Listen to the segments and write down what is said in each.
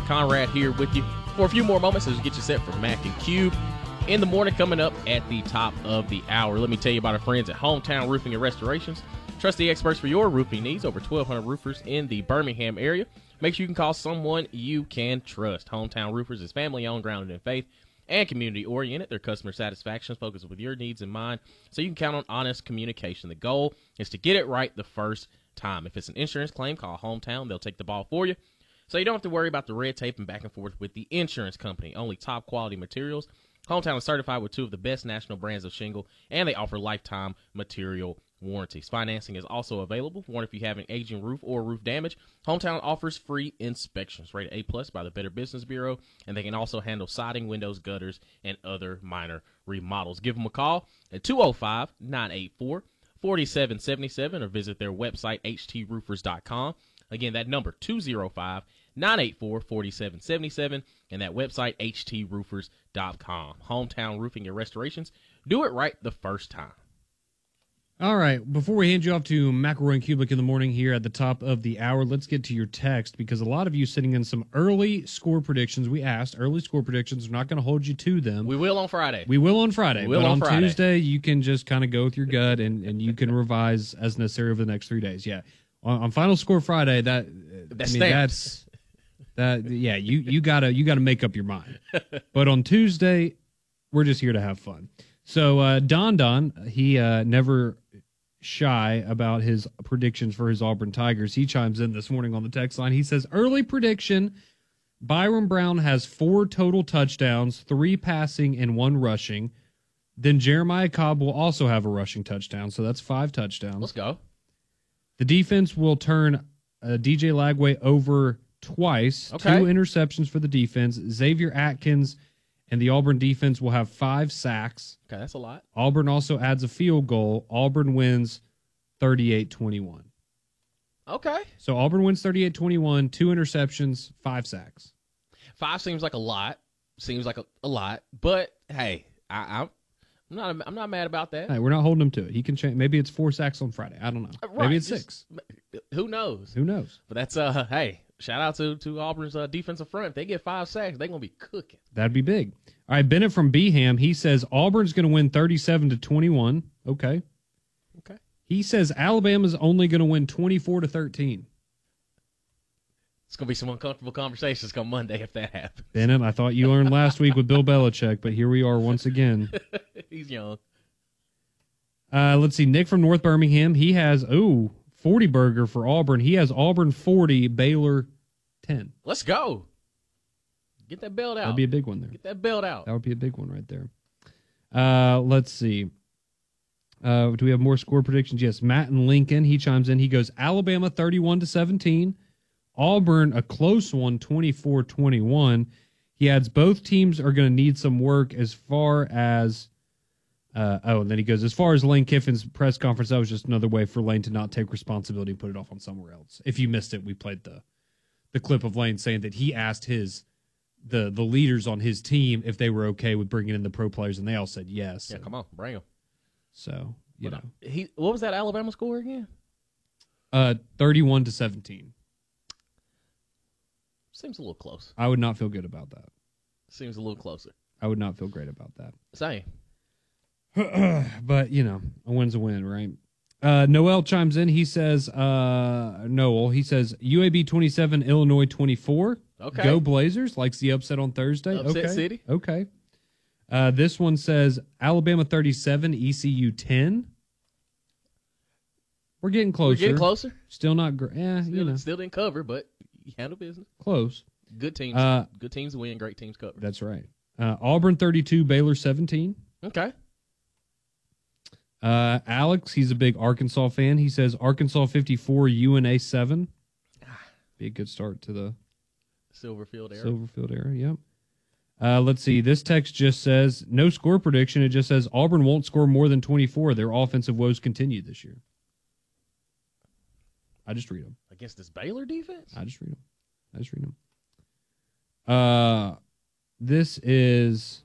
Conrad here with you for a few more moments as we get you set for Mac and Cube in the morning, coming up at the top of the hour. Let me tell you about our friends at Hometown Roofing and Restorations. Trust the experts for your roofing needs. Over 1,200 roofers in the Birmingham area. Make sure you can call someone you can trust. Hometown Roofers is family-owned, grounded in faith, and community-oriented. Their customer satisfaction is focused with your needs in mind, so you can count on honest communication. The goal is to get it right the first time. If it's an insurance claim, call Hometown. They'll take the ball for you, so you don't have to worry about the red tape and back and forth with the insurance company. Only top-quality materials. Hometown is certified with 2 of the best national brands of shingle, and they offer lifetime material warranties. Financing is also available. Warn if you have an aging roof or roof damage. Hometown offers free inspections, rated A+ by the Better Business Bureau, and they can also handle siding, windows, gutters, and other minor remodels. Give them a call at 205-984-4777 or visit their website, htroofers.com. Again, that number, 205-984-4777, and that website, htroofers.com. Hometown Roofing and Restorations. Do it right the first time. All right, before we hand you off to McElroy and Kubik in the morning here at the top of the hour, let's get to your text, because a lot of you sitting in some early score predictions. We asked early score predictions. We're not going to hold you to them. We will on Friday. But on Tuesday, you can just kind of go with your gut, and you can revise as necessary over the next 3 days. Yeah, on Final Score Friday, you gotta make up your mind. But on Tuesday, we're just here to have fun. So Don, he never shy about his predictions for his Auburn Tigers. He chimes in this morning on the text line. He says, early prediction, Byron Brown has 4 total touchdowns, 3 passing and 1 rushing. Then Jeremiah Cobb will also have a rushing touchdown, so that's 5 touchdowns. Let's go. The defense will turn DJ Lagway over twice, okay. 2 interceptions for the defense. Xavier Atkins and the Auburn defense will have 5 sacks. Okay, that's a lot. Auburn also adds a field goal. Auburn wins 38-21. Okay. So Auburn wins 38-21, 2 interceptions, 5 sacks. 5 seems like a lot. But hey, I'm not mad about that. Hey, we're not holding him to it. He can change. Maybe it's 4 sacks on Friday. I don't know. Right. Maybe it's 6. Who knows? But that's hey. Shout out to Auburn's defensive front. If they get 5 sacks, they're going to be cooking. That'd be big. All right, Bennett from Beeham, he says Auburn's going to win 37-21. Okay. He says Alabama's only going to win 24-13. It's going to be some uncomfortable conversations come Monday if that happens. Bennett, I thought you learned last week with Bill Belichick, but here we are once again. He's young. Let's see. Nick from North Birmingham, he has, 40 burger for Auburn. He has Auburn 40, Baylor 10. Let's go. Get that belt out. That'd be a big one there. Get that belt out. That would be a big one right there. Let's see. Do we have more score predictions? Yes. Matt in Lincoln, he chimes in. He goes, Alabama 31-17. Auburn, a close one, 24-21. He adds both teams are going to need some work as far as and then he goes, as far as Lane Kiffin's press conference, that was just another way for Lane to not take responsibility and put it off on somewhere else. If you missed it, we played the clip of Lane saying that he asked the leaders on his team if they were okay with bringing in the pro players, and they all said yes. Yeah, come on, bring them. So, what was that Alabama score again? 31-17. Seems a little close. I would not feel good about that. Seems a little closer. I would not feel great about that. Same. But, a win's a win, right? Noel chimes in. He says, UAB 27, Illinois 24. Okay. Go Blazers. Likes the upset on Thursday. Upset City. Okay. This one says Alabama 37, ECU 10. We're getting closer. Still not great. Still didn't cover, but you handle business. Close. Good teams. Good teams win. Great teams cover. That's right. Auburn 32, Baylor 17. Okay. Alex, he's a big Arkansas fan. He says Arkansas 54, UNA 7. Be a good start to the Silverfield era, yep. Let's see. This text just says, no score prediction. It just says Auburn won't score more than 24. Their offensive woes continue this year. I just read them. Against this Baylor defense? I just read them. This is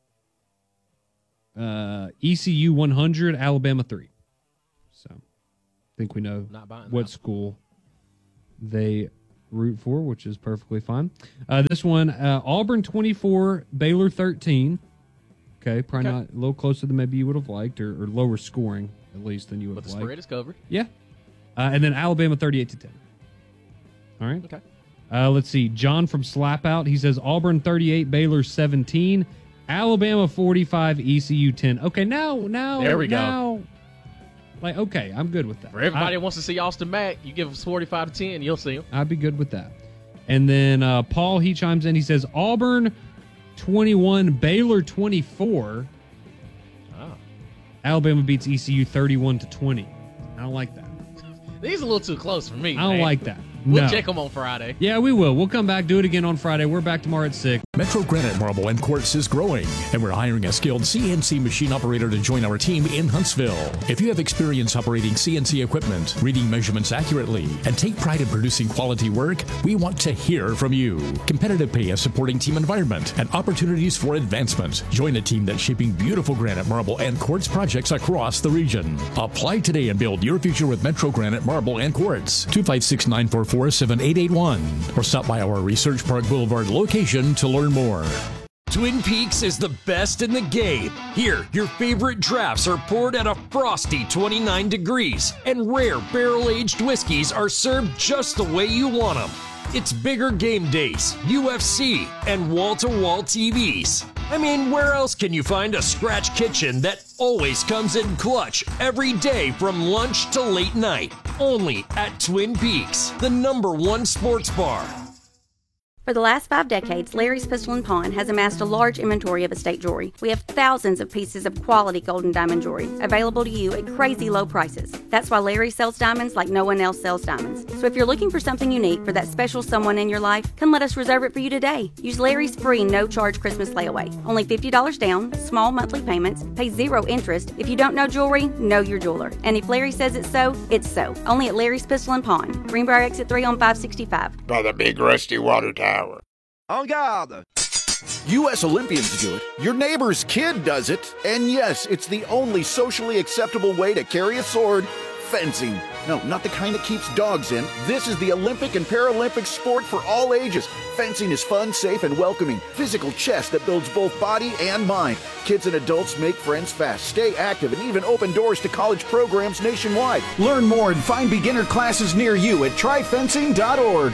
ECU 100, Alabama 3. So I think we know what school they root for, which is perfectly fine. This one, Auburn 24, Baylor 13. Okay, probably not a little closer than maybe you would have liked, or lower scoring at least than you would But have the liked. spread is covered. Yeah. And then Alabama 38-10. All right. Okay. Let's see. John from Slap Out. He says Auburn 38, Baylor 17, Alabama 45, ECU 10. Okay, now There we go. Like, okay, I'm good with that. For everybody who wants to see Austin Mack, you give us 45-10, you'll see him. I'd be good with that. And then Paul, he chimes in. He says Auburn 21, Baylor 24. Oh. Alabama beats ECU 31-20. I don't like that. These are a little too close for me. I don't like that. We'll No. check them on Friday. Yeah, we will. We'll come back, do it again on Friday. We're back tomorrow at 6. Metro Granite Marble and Quartz is growing, and we're hiring a skilled CNC machine operator to join our team in Huntsville. If you have experience operating CNC equipment, reading measurements accurately, and take pride in producing quality work, we want to hear from you. Competitive pay, a supporting team environment, and opportunities for advancement. Join a team that's shaping beautiful granite, marble, and quartz projects across the region. Apply today and build your future with Metro Granite Marble and Quartz. 256-944-7881. Or stop by our Research Park Boulevard location to learn more. Twin Peaks is the best in the game. Here, your favorite drafts are poured at a frosty 29 degrees, and rare barrel-aged whiskeys are served just the way you want them. It's bigger game days, UFC, and wall-to-wall TVs. I mean, where else can you find a scratch kitchen that always comes in clutch every day from lunch to late night? Only at Twin Peaks, the #1 sports bar. For the last 5 decades, Larry's Pistol and Pawn has amassed a large inventory of estate jewelry. We have thousands of pieces of quality gold and diamond jewelry available to you at crazy low prices. That's why Larry sells diamonds like no one else sells diamonds. So if you're looking for something unique for that special someone in your life, come let us reserve it for you today. Use Larry's free no-charge Christmas layaway. Only $50 down, small monthly payments, pay 0 interest. If you don't know jewelry, know your jeweler. And if Larry says it's so, it's so. Only at Larry's Pistol and Pawn. Greenbrier Exit 3 on 565. By the big rusty water tower. En garde! U.S. Olympians do it. Your neighbor's kid does it. And yes, it's the only socially acceptable way to carry a sword. Fencing. No, not the kind that keeps dogs in. This is the Olympic and Paralympic sport for all ages. Fencing is fun, safe, and welcoming. Physical chess that builds both body and mind. Kids and adults make friends fast, stay active, and even open doors to college programs nationwide. Learn more and find beginner classes near you at tryfencing.org.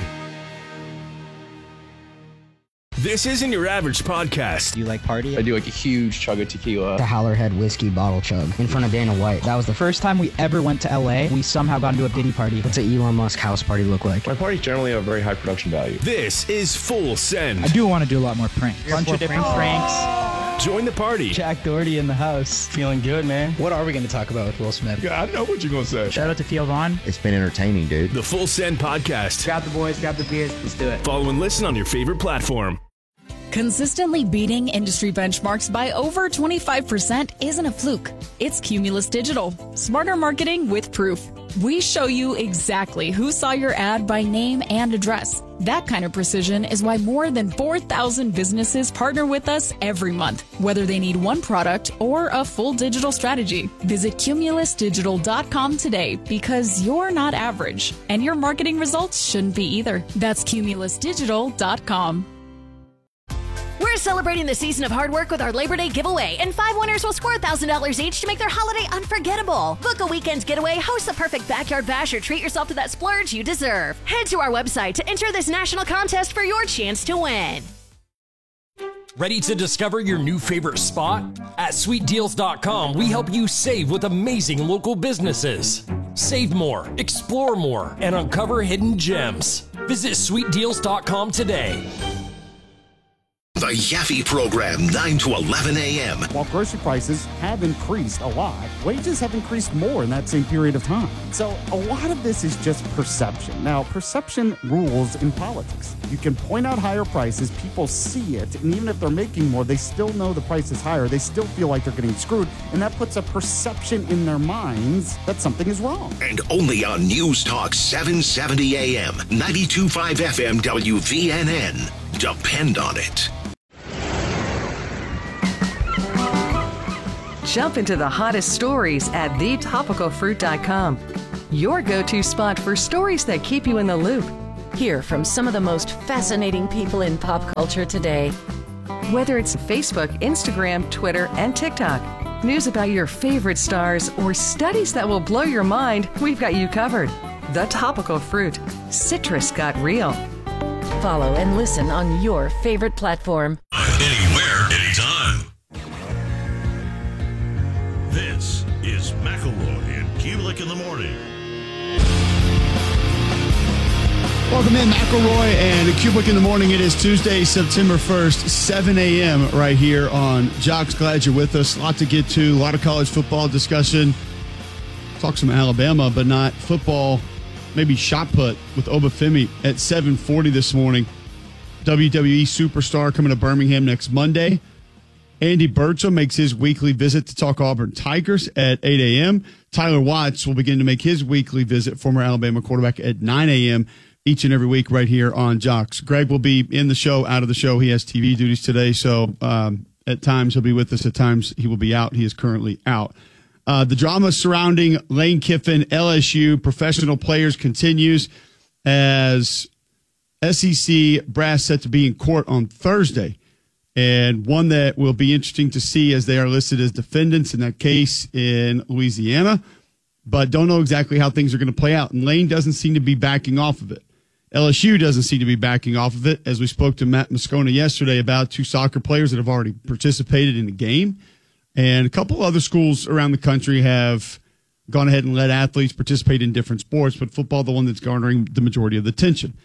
This isn't your average podcast. Do you like party? I do like a huge chug of tequila. The Howlerhead whiskey bottle chug in front of Dana White. That was the first time we ever went to LA. We somehow got into a Diddy party. What's an Elon Musk house party look like? My parties generally have very high production value. This is Full Send. I do want to do a lot more pranks. A bunch of different pranks. Join the party. Jack Doherty in the house. Feeling good, man. What are we going to talk about with Will Smith? Yeah, I know what you're going to say. Shout out to Theo Vaughn. It's been entertaining, dude. The Full Send podcast. Grab the boys, grab the beers. Let's do it. Follow and listen on your favorite platform. Consistently beating industry benchmarks by over 25% isn't a fluke. It's Cumulus Digital. Smarter marketing with proof. We show you exactly who saw your ad by name and address. That kind of precision is why more than 4,000 businesses partner with us every month, whether they need one product or a full digital strategy. Visit cumulusdigital.com today because you're not average, and your marketing results shouldn't be either. That's cumulusdigital.com. We're celebrating the season of hard work with our Labor Day giveaway, and 5 winners will score $1,000 each to make their holiday unforgettable. Book a weekend getaway, host the perfect backyard bash, or treat yourself to that splurge you deserve. Head to our website to enter this national contest for your chance to win. Ready to discover your new favorite spot? At sweetdeals.com, we help you save with amazing local businesses. Save more, explore more, and uncover hidden gems. Visit sweetdeals.com today. The Yaffe Program, 9 to 11 a.m. While grocery prices have increased a lot, wages have increased more in that same period of time. So a lot of this is just perception. Now, perception rules in politics. You can point out higher prices, people see it, and even if they're making more, they still know the price is higher. They still feel like they're getting screwed, and that puts a perception in their minds that something is wrong. And only on News Talk 770 a.m., 92.5 FM WVNN. Depend on it. Jump into the hottest stories at thetopicalfruit.com. Your go-to spot for stories that keep you in the loop. Hear from some of the most fascinating people in pop culture today. Whether it's Facebook, Instagram, Twitter, and TikTok, news about your favorite stars, or studies that will blow your mind, we've got you covered. The Topical Fruit. Citrus got real. Follow and listen on your favorite platform. Anywhere, anytime. This is McElroy and Kulik in the morning. Welcome in, McElroy and Kulik in the morning. It is Tuesday, September 1st, 7 a.m. right here on Jocks. Glad you're with us. A lot to get to, a lot of college football discussion. Talk some Alabama, but not football. Maybe shot put with Obafemi at 7:40 this morning. WWE superstar coming to Birmingham next Monday. Andy Burchell makes his weekly visit to talk Auburn Tigers at 8 a.m. Tyler Watts will begin to make his weekly visit, former Alabama quarterback, at 9 a.m. each and every week right here on Jocks. Greg will be in the show, out of the show. He has TV duties today, so at times he'll be with us. At times he will be out. He is currently out. The drama surrounding Lane Kiffin, LSU professional players continues as SEC brass set to be in court on Thursday. And one that will be interesting to see as they are listed as defendants in that case in Louisiana, but don't know exactly how things are going to play out. And Lane doesn't seem to be backing off of it. LSU doesn't seem to be backing off of it, as we spoke to Matt Moscona yesterday about two soccer players that have already participated in the game. And a couple other schools around the country have gone ahead and let athletes participate in different sports, but football, the one that's garnering the majority of the attention.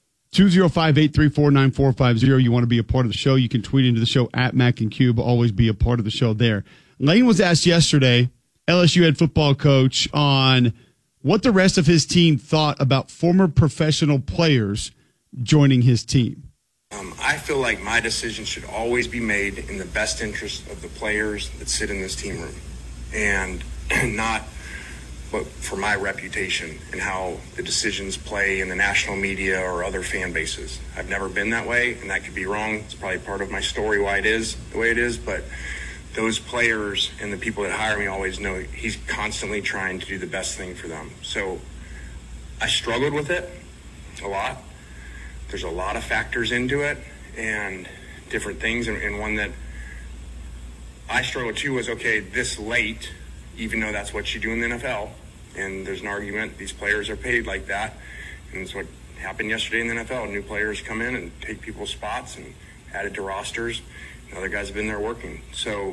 205-834-9450. You want to be a part of the show, you can tweet into the show at Mac and Cube. Always be a part of the show there. Lane was asked yesterday, LSU head football coach, on what the rest of his team thought about former professional players joining his team. I feel like my decision should always be made in the best interest of the players that sit in this team room, and not but for my reputation and how the decisions play in the national media or other fan bases. I've never been that way, and that could be wrong. It's probably part of my story why it is the way it is, but those players and the people that hire me always know he's constantly trying to do the best thing for them. So I struggled with it a lot. There's a lot of factors into it and different things, and one that I struggled too was, okay, this late, even though that's what you do in the NFL, and there's an argument, these players are paid like that, and it's what happened yesterday in the NFL. New players come in and take people's spots and added to rosters, and other guys have been there working. So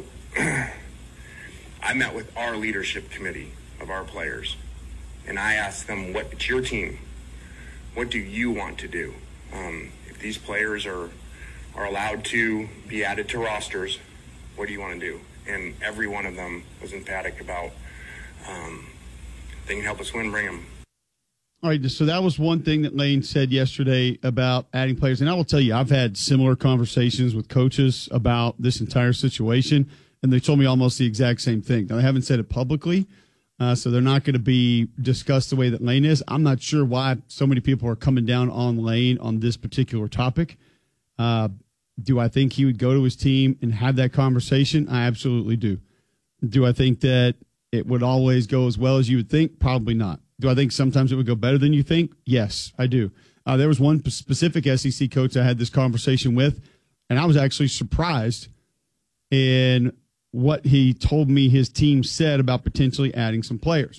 I met with our leadership committee of our players, and I asked them, it's your team. What do you want to do? If these players are allowed to be added to rosters, what do you want to do? And every one of them was emphatic about they can help us win, bring them. All right, so that was one thing that Lane said yesterday about adding players. And I will tell you, I've had similar conversations with coaches about this entire situation, and they told me almost the exact same thing. Now, they haven't said it publicly, so they're not going to be discussed the way that Lane is. I'm not sure why so many people are coming down on Lane on this particular topic. Do I think he would go to his team and have that conversation? I absolutely do. Do I think that it would always go as well as you would think? Probably not. Do I think sometimes it would go better than you think? Yes, I do. There was one specific SEC coach I had this conversation with, and I was actually surprised in what he told me his team said about potentially adding some players.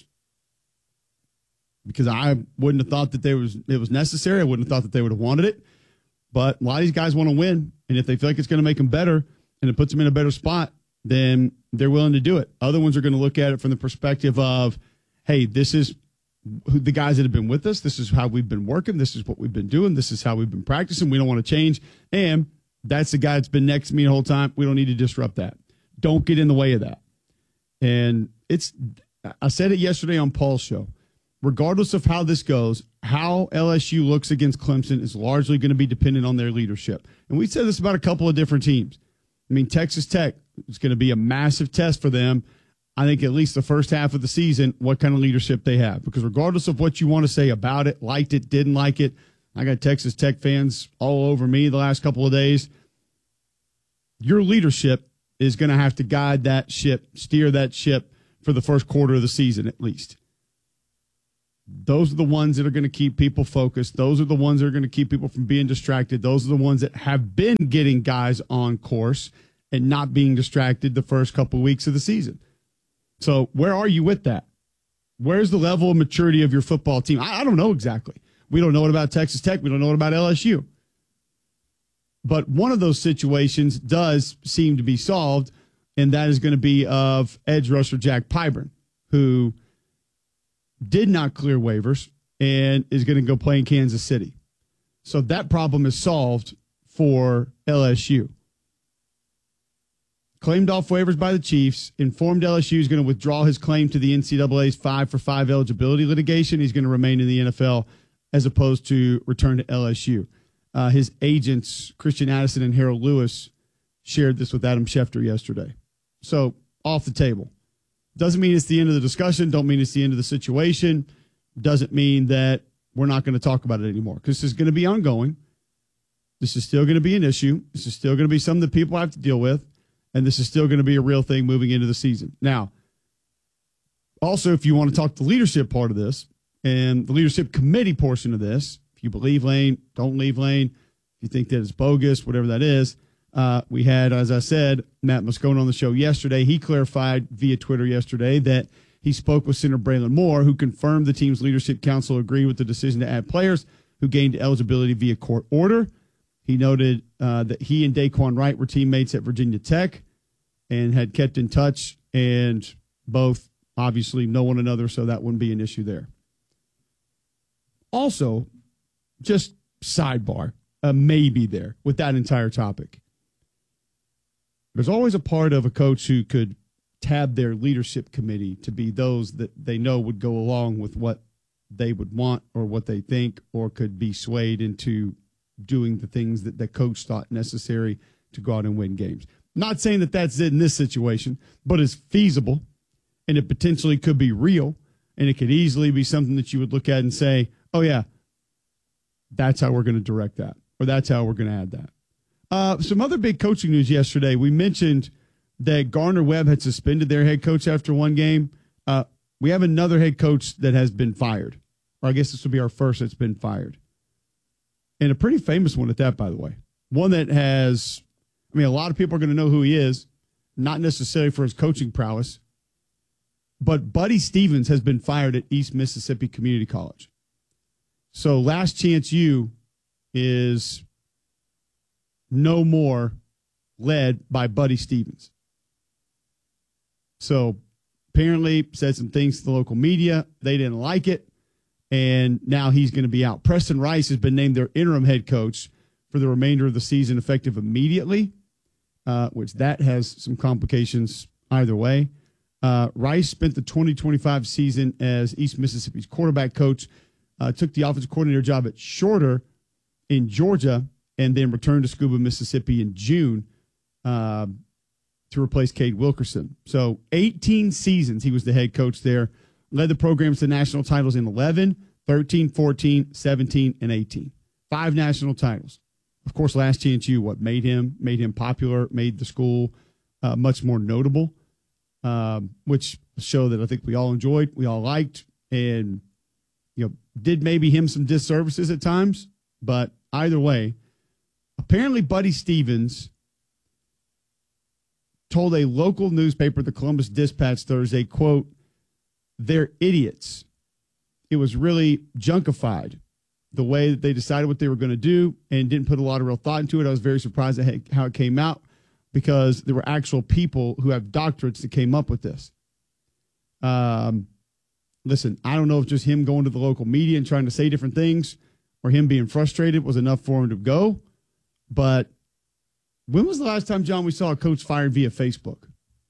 Because I wouldn't have thought that it was necessary. I wouldn't have thought that they would have wanted it. But a lot of these guys want to win, and if they feel like it's going to make them better and it puts them in a better spot, then they're willing to do it. Other ones are going to look at it from the perspective of, hey, this is the guys that have been with us. This is how we've been working. This is what we've been doing. This is how we've been practicing. We don't want to change. And that's the guy that's been next to me the whole time. We don't need to disrupt that. Don't get in the way of that. And I said it yesterday on Paul's show. Regardless of how this goes, how LSU looks against Clemson is largely going to be dependent on their leadership. And we said this about a couple of different teams. I mean, Texas Tech is going to be a massive test for them. I think at least the first half of the season, what kind of leadership they have. Because regardless of what you want to say about it, liked it, didn't like it, I got Texas Tech fans all over me the last couple of days. Your leadership is going to have to guide that ship, steer that ship for the first quarter of the season at least. Those are the ones that are going to keep people focused. Those are the ones that are going to keep people from being distracted. Those are the ones that have been getting guys on course and not being distracted the first couple of weeks of the season. So where are you with that? Where's the level of maturity of your football team? I don't know exactly. We don't know it about Texas Tech. We don't know it about LSU. But one of those situations does seem to be solved, and that is going to be of edge rusher Jack Pyburn, who did not clear waivers and is going to go play in Kansas City. So that problem is solved for LSU. Claimed off waivers by the Chiefs, informed LSU is going to withdraw his claim to the NCAA's 5-for-5 eligibility litigation. He's going to remain in the NFL as opposed to return to LSU. His agents, Christian Addison and Harold Lewis, shared this with Adam Schefter yesterday. So off the table. Doesn't mean it's the end of the discussion. Don't mean it's the end of the situation. Doesn't mean that we're not going to talk about it anymore, because this is going to be ongoing. This is still going to be an issue. This is still going to be something that people have to deal with, and this is still going to be a real thing moving into the season. Now, also, if you want to talk the leadership part of this and the leadership committee portion of this, if you believe Lane, don't leave Lane, if you think that it's bogus, whatever that is, we had, as I said, Matt Moscone on the show yesterday. He clarified via Twitter yesterday that he spoke with Senator Braylon Moore, who confirmed the team's leadership council agreed with the decision to add players who gained eligibility via court order. He noted that he and Daquan Wright were teammates at Virginia Tech and had kept in touch, and both obviously know one another, so that wouldn't be an issue there. Also, just sidebar, a maybe there with that entire topic. There's always a part of a coach who could tab their leadership committee to be those that they know would go along with what they would want or what they think, or could be swayed into doing the things that the coach thought necessary to go out and win games. Not saying that that's it in this situation, but it's feasible, and it potentially could be real, and it could easily be something that you would look at and say, oh, yeah, that's how we're going to direct that, or that's how we're going to add that. Some other big coaching news yesterday. We mentioned that Gardner Webb had suspended their head coach after one game. We have another head coach that has been fired, or I guess this will be our first that's been fired. And a pretty famous one at that, by the way. One that has, I mean, a lot of people are going to know who he is, not necessarily for his coaching prowess, but Buddy Stevens has been fired at East Mississippi Community College. So Last Chance U is no more led by Buddy Stevens. So apparently said some things to the local media. They didn't like it, and now he's going to be out. Preston Rice has been named their interim head coach for the remainder of the season, effective immediately, which that has some complications either way. Rice spent the 2025 season as East Mississippi's quarterback coach, took the offensive coordinator job at Shorter in Georgia, and then returned to Scuba, Mississippi in June to replace Cade Wilkerson. So 18 seasons he was the head coach there, led the programs to national titles in 11, 13, 14, 17, and 18. 5 national titles. Of course, Last Chance U, what made him popular, made the school much more notable, which a show that I think we all enjoyed, we all liked, and did maybe him some disservices at times, but either way, apparently Buddy Stevens told a local newspaper, the Columbus Dispatch, Thursday, quote, "They're idiots. It was really junkified, the way that they decided what they were going to do, and didn't put a lot of real thought into it. I was very surprised at how it came out, because there were actual people who have doctorates that came up with this." Listen, I don't know if just him going to the local media and trying to say different things or him being frustrated was enough for him to go. But when was the last time, John, we saw a coach fired via Facebook?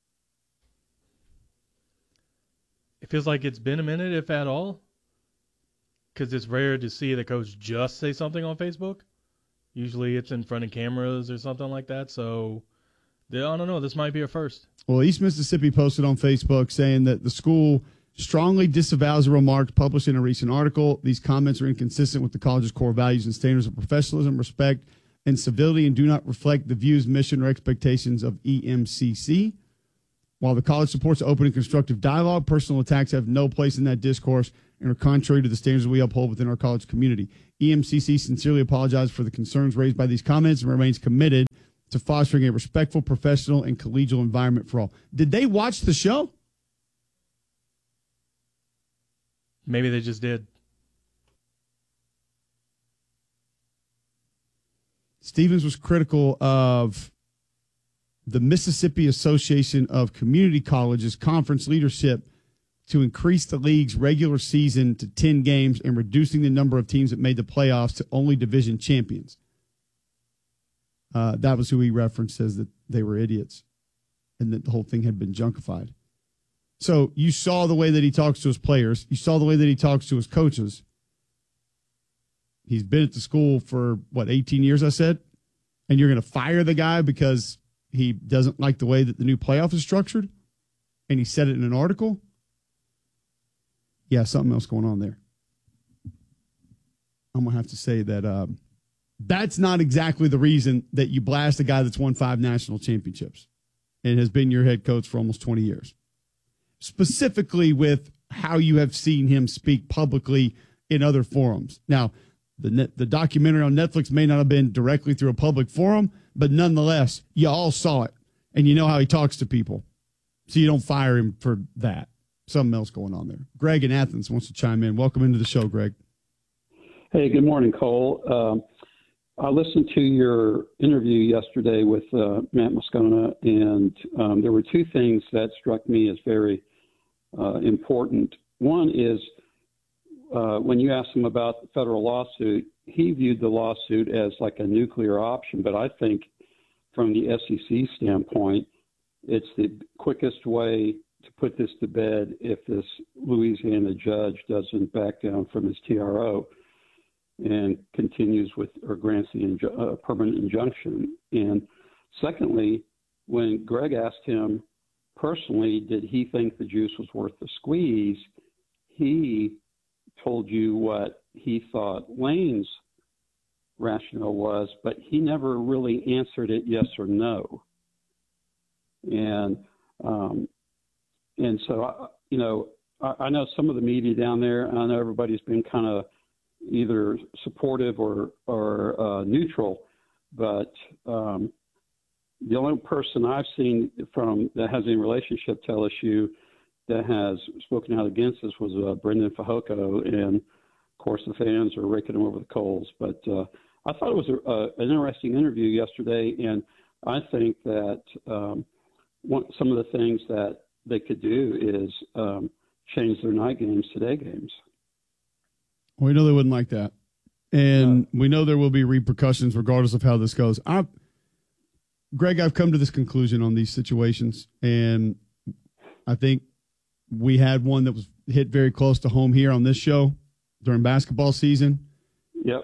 It feels like it's been a minute, if at all, because it's rare to see the coach just say something on Facebook. Usually it's in front of cameras or something like that. So I don't know. This might be a first. Well, East Mississippi posted on Facebook saying that the school strongly disavows the remarks published in a recent article. These comments are inconsistent with the college's core values and standards of professionalism, respect, and civility, and do not reflect the views, mission, or expectations of EMCC. While the college supports open and constructive dialogue, personal attacks have no place in that discourse and are contrary to the standards we uphold within our college community. EMCC sincerely apologizes for the concerns raised by these comments and remains committed to fostering a respectful, professional, and collegial environment for all. Did they watch the show? Maybe they just did. Stevens was critical of the Mississippi Association of Community Colleges conference leadership to increase the league's regular season to 10 games and reducing the number of teams that made the playoffs to only division champions. That was who he referenced as that they were idiots and that the whole thing had been junkified. So you saw the way that he talks to his players. You saw the way that he talks to his coaches. He's been at the school for, 18 years, I said? And you're going to fire the guy because he doesn't like the way that the new playoff is structured? And he said it in an article? Yeah, something else going on there. I'm going to have to say that that's not exactly the reason that you blast a guy that's won 5 national championships and has been your head coach for almost 20 years. Specifically with how you have seen him speak publicly in other forums. Now, the documentary on Netflix may not have been directly through a public forum, but nonetheless, you all saw it, and you know how he talks to people. So you don't fire him for that. Something else going on there. Greg in Athens wants to chime in. Welcome into the show, Greg. Hey, good morning, Cole. I listened to your interview yesterday with Matt Moscona, and there were 2 things that struck me as very important. One is when you asked him about the federal lawsuit, he viewed the lawsuit as like a nuclear option, but I think from the SEC standpoint, it's the quickest way to put this to bed if this Louisiana judge doesn't back down from his TRO and continues with or grants the permanent injunction. And secondly, when Greg asked him personally, did he think the juice was worth the squeeze, he told you what he thought Lane's rationale was, but he never really answered it yes or no. And so, I know some of the media down there, I know everybody's been kind of either supportive or neutral, but the only person I've seen from that has any relationship to LSU that has spoken out against this was Brendan Fehoko, and of course the fans are raking him over the coals. But I thought it was an interesting interview yesterday, and I think that some of the things that they could do is change their night games to day games. We know they wouldn't like that. And we know there will be repercussions regardless of how this goes. Greg, I've come to this conclusion on these situations, and I think we had one that was hit very close to home here on this show during basketball season. Yep.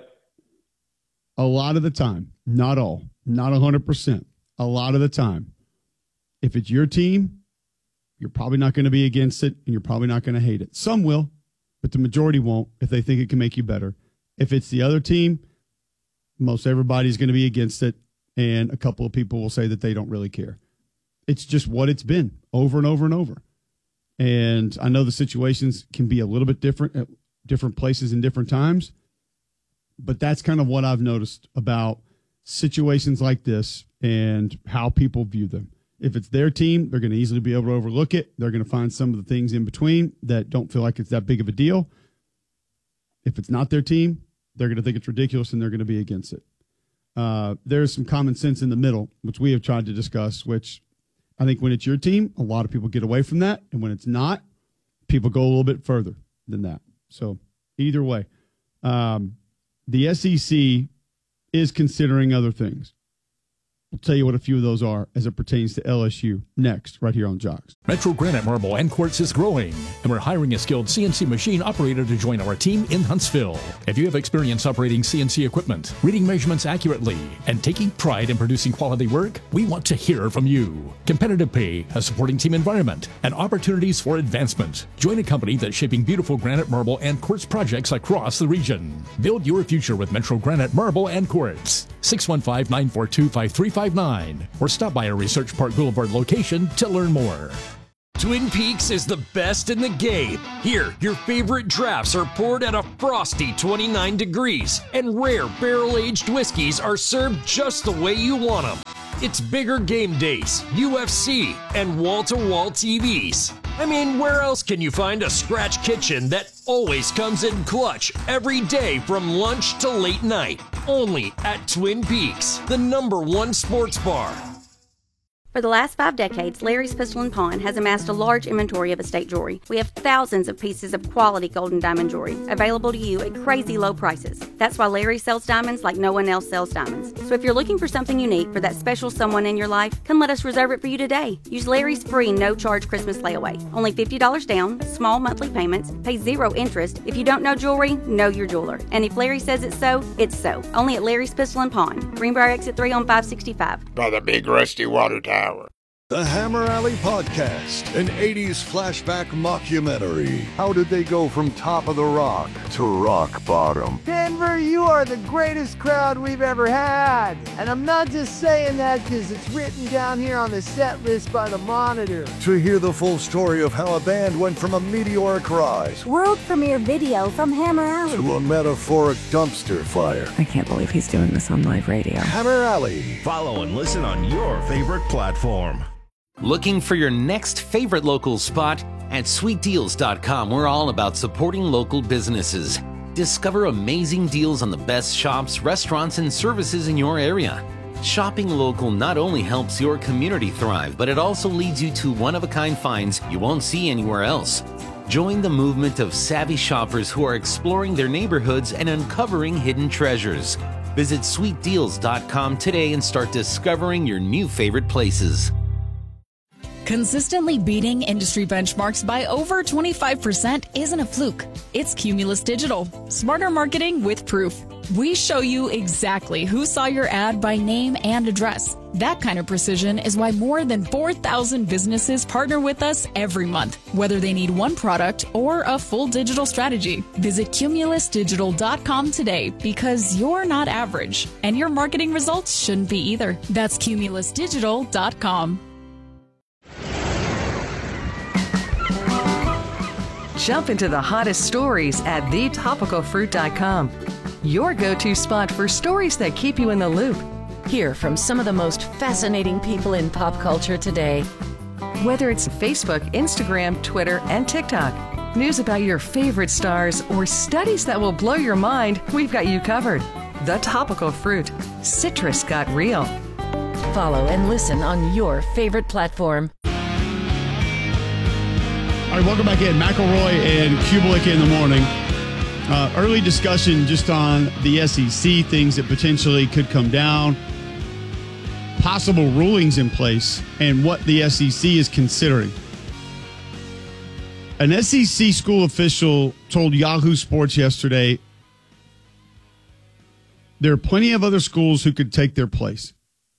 A lot of the time, not all, not 100%, a lot of the time, if it's your team, you're probably not going to be against it, and you're probably not going to hate it. Some will, but the majority won't if they think it can make you better. If it's the other team, most everybody's going to be against it, and a couple of people will say that they don't really care. It's just what it's been over and over and over. And I know the situations can be a little bit different at different places and different times, but that's kind of what I've noticed about situations like this and how people view them. If it's their team, they're going to easily be able to overlook it. They're going to find some of the things in between that don't feel like it's that big of a deal. If it's not their team, they're going to think it's ridiculous and they're going to be against it. There's some common sense in the middle, which we have tried to discuss, which I think when it's your team, a lot of people get away from that. And when it's not, people go a little bit further than that. So either way, the SEC is considering other things. We'll tell you what a few of those are as it pertains to LSU next, right here on Jocks. Metro Granite Marble and Quartz is growing, and we're hiring a skilled CNC machine operator to join our team in Huntsville. If you have experience operating CNC equipment, reading measurements accurately, and taking pride in producing quality work, we want to hear from you. Competitive pay, a supporting team environment, and opportunities for advancement. Join a company that's shaping beautiful granite, marble, and quartz projects across the region. Build your future with Metro Granite Marble and Quartz. 615-942-5355 9259 or stop by our Research Park Boulevard location to learn more. Twin Peaks is the best in the game. Here, your favorite drafts are poured at a frosty 29 degrees, and rare barrel-aged whiskeys are served just the way you want them. It's bigger game days, UFC, and wall-to-wall TVs. I mean, where else can you find a scratch kitchen that always comes in clutch every day from lunch to late night? Only at Twin Peaks, the #1 sports bar. For the last 5 decades, Larry's Pistol & Pawn has amassed a large inventory of estate jewelry. We have thousands of pieces of quality gold and diamond jewelry available to you at crazy low prices. That's why Larry sells diamonds like no one else sells diamonds. So if you're looking for something unique for that special someone in your life, come let us reserve it for you today. Use Larry's free no-charge Christmas layaway. Only $50 down, small monthly payments, pay 0 interest. If you don't know jewelry, know your jeweler. And if Larry says it's so, it's so. Only at Larry's Pistol & Pawn, Greenbrier Exit 3 on 565. By the big rusty water tower. The Hammer Alley Podcast, an 80s flashback mockumentary. How did they go from top of the rock to rock bottom? Denver, you are the greatest crowd we've ever had. And I'm not just saying that because it's written down here on the set list by the Monitor. To hear the full story of how a band went from a meteoric rise, world premiere video from Hammer Alley, to a metaphoric dumpster fire. I can't believe he's doing this on live radio. Hammer Alley. Follow and listen on your favorite platform. Looking for your next favorite local spot? At sweetdeals.com, we're all about supporting local businesses. Discover amazing deals on the best shops, restaurants, and services in your area. Shopping local not only helps your community thrive, but it also leads you to one-of-a-kind finds you won't see anywhere else. Join the movement of savvy shoppers who are exploring their neighborhoods and uncovering hidden treasures. Visit sweetdeals.com today and start discovering your new favorite places. Consistently beating industry benchmarks by over 25% isn't a fluke. It's Cumulus Digital. Smarter marketing with proof. We show you exactly who saw your ad by name and address. That kind of precision is why more than 4,000 businesses partner with us every month, whether they need one product or a full digital strategy. Visit cumulusdigital.com today because you're not average, and your marketing results shouldn't be either. That's cumulusdigital.com. Jump into the hottest stories at thetopicalfruit.com. Your go-to spot for stories that keep you in the loop. Hear from some of the most fascinating people in pop culture today. Whether it's Facebook, Instagram, Twitter, and TikTok, news about your favorite stars, or studies that will blow your mind, we've got you covered. The Topical Fruit. Citrus got real. Follow and listen on your favorite platform. All right, welcome back in. McElroy and Kubelik in the morning. Early discussion just on the SEC, things that potentially could come down, possible rulings in place, and what the SEC is considering. An SEC school official told Yahoo Sports yesterday there are plenty of other schools who could take their place,